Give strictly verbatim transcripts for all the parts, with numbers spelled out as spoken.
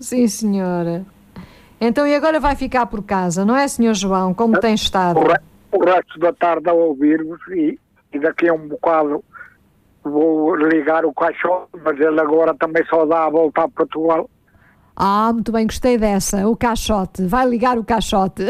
Sim, senhora. Então, e agora vai ficar por casa, não é, senhor João? Como tem estado? O, re, o resto da tarde a ouvir-vos e, e daqui a um bocado vou ligar o caixote, mas ele agora também só dá a volta a Portugal. Ah, muito bem, gostei dessa. O caixote. Vai ligar o caixote.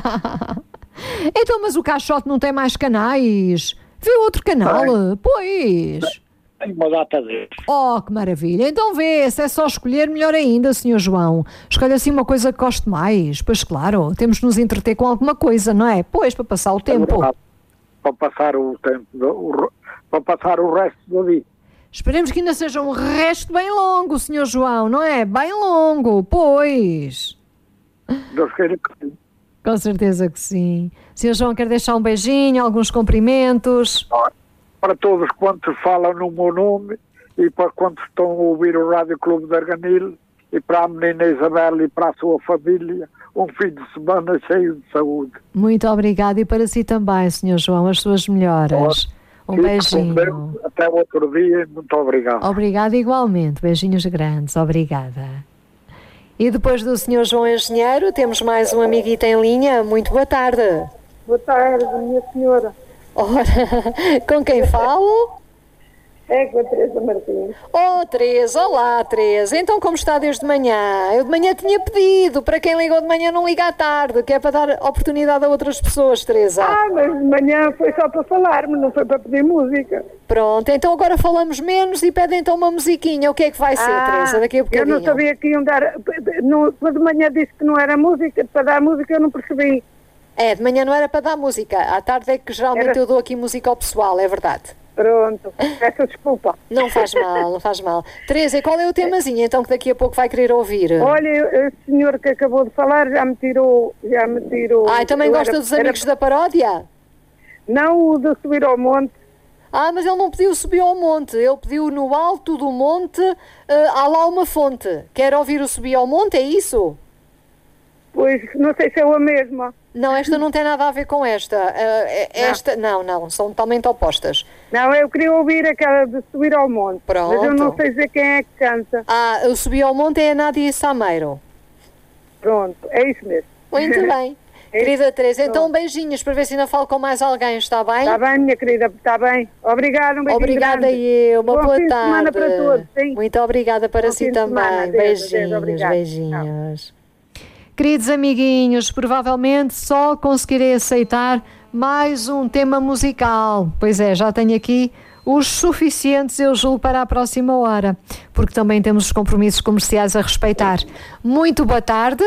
Então, mas o caixote não tem mais canais? Vê outro canal? Tem. Pois. Tem uma data deles. Oh, que maravilha. Então vê, se é só escolher, melhor ainda, senhor João. Escolha assim uma coisa que goste mais. Pois claro, temos de nos entreter com alguma coisa, não é? Pois, para passar o tempo. É para passar o tempo, o, para passar o resto do dia. Esperemos que ainda seja um resto bem longo, senhor João, não é? Bem longo, pois. Deus queira que sim. Com certeza que sim. senhor João, quer deixar um beijinho, alguns cumprimentos? Para todos quantos falam no meu nome e para quantos estão a ouvir o Rádio Clube de Arganil e para a menina Isabel e para a sua família, um fim de semana cheio de saúde. Muito obrigada e para si também, senhor João, as suas melhoras. Um beijinho. Até outro dia, muito obrigado. Obrigada igualmente, beijinhos grandes, obrigada. E depois do senhor João Engenheiro, temos mais um amiguito em linha. Muito boa tarde. Boa tarde, minha senhora. Ora, com quem falo? É com a Teresa Martins. Oh, Teresa, olá, Teresa. Então, como está desde manhã? Eu de manhã tinha pedido, para quem ligou de manhã não liga à tarde, que é para dar oportunidade a outras pessoas, Teresa. Ah, mas de manhã foi só para falar-me, não foi para pedir música. Pronto, então agora falamos menos e pedem então uma musiquinha. O que é que vai ser, ah, Teresa, daqui a bocadinho? Eu não sabia que iam dar... No, de manhã disse que não era música, para dar música eu não percebi. É, de manhã não era para dar música. À tarde é que geralmente era... eu dou aqui música ao pessoal, é verdade. Pronto, peço desculpa. Não faz mal, não faz mal. Teresa, qual é o temazinho então que daqui a pouco vai querer ouvir? Olha, o senhor que acabou de falar já me tirou... Já me tirou ah, e também gosta era, dos Amigos era... da Paródia? Não, o de subir ao monte. Ah, mas ele não pediu subir ao monte, ele pediu no alto do monte, uh, há lá uma fonte. Quer ouvir o subir ao monte, é isso? Pois, não sei se é a mesma. Não, esta não tem nada a ver com esta. Uh, esta, não. não, não, são totalmente opostas. Não, eu queria ouvir aquela de subir ao monte. Pronto. Mas eu não sei dizer quem é que canta. Ah, o subir ao monte é a Nádia Sameiro. Pronto, é isso mesmo. Muito bem. É querida Teresa, então beijinhos para ver se ainda falo com mais alguém, está bem? Está bem, minha querida, está bem. Obrigada, um beijinho Obrigada grande. eu, uma Bom boa fim tarde. De semana para todos, sim. Muito obrigada para Bom si fim de também. semana. Beijinhos, Deus, Deus, beijinhos. Não. Queridos amiguinhos, provavelmente só conseguirei aceitar mais um tema musical. Pois é, já tenho aqui os suficientes, eu julgo, para a próxima hora, porque também temos os compromissos comerciais a respeitar. Muito boa tarde.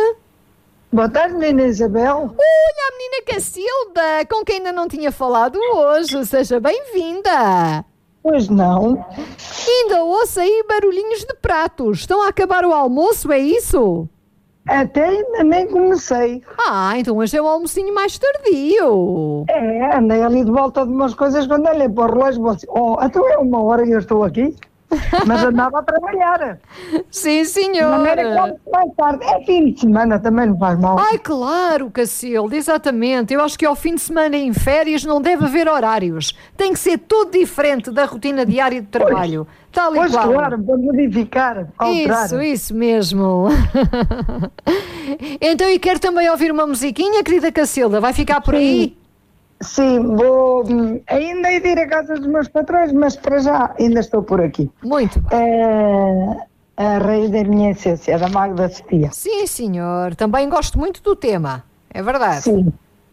Boa tarde, menina Isabel. Olha, a menina Cacilda, com quem ainda não tinha falado hoje. Seja bem-vinda. Pois não. Ainda ouço aí barulhinhos de pratos. Estão a acabar o almoço, é isso? Até ainda nem comecei. Ah, então hoje é um almocinho mais tardio. É, andei ali de volta de umas coisas quando olhei para o relógio e vou assim, oh, então é uma hora e eu estou aqui. Mas andava a trabalhar. Sim, senhora. Não era como mais tarde. É fim de semana, também não faz mal. Ai, claro, Cacilda, exatamente. Eu acho que ao fim de semana em férias não deve haver horários. Tem que ser tudo diferente da rotina diária de trabalho. Pois, tal e pois qual. Claro, para modificar, alterar. Isso, isso mesmo. Então, e quero também ouvir uma musiquinha, querida Cacilda. Vai ficar por Sim. aí? Sim, vou ainda ir ir à casa dos meus patrões, mas para já ainda estou por aqui. Muito bem. É a raiz da minha essência, da Magda Sofia. Sim, senhor. Também gosto muito do tema. É verdade. Sim.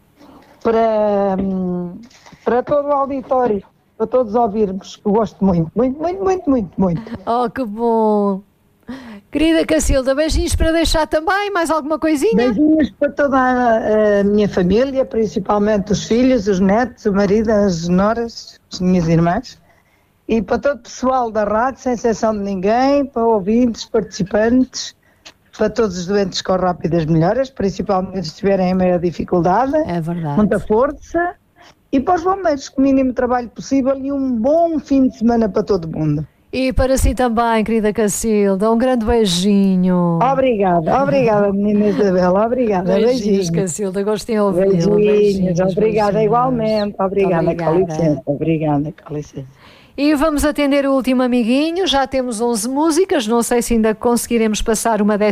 Para, para todo o auditório, para todos ouvirmos, eu gosto muito, muito, muito, muito, muito, muito. Oh, que bom. Querida Cacilda, beijinhos para deixar também, mais alguma coisinha? Beijinhos para toda a, a minha família, principalmente os filhos, os netos, o marido, as noras, as minhas irmãs, e para todo o pessoal da rádio, sem exceção de ninguém, para ouvintes, participantes, para todos os doentes com rápidas melhoras, principalmente se estiverem em maior dificuldade, é verdade. Muita força, e para os bombeiros, com o mínimo trabalho possível e um bom fim de semana para todo mundo. E para si também, querida Cacilda, um grande beijinho. Obrigada, obrigada, menina Isabela, obrigada. Beijinhos, beijinhos. Cacilda, gostei de ouvi-la. Beijinhos, Beijinhos, obrigada beijinhos. igualmente. Obrigada, obrigada, com licença. Obrigada, com licença. E vamos atender o último amiguinho, já temos onze músicas, não sei se ainda conseguiremos passar uma dessas.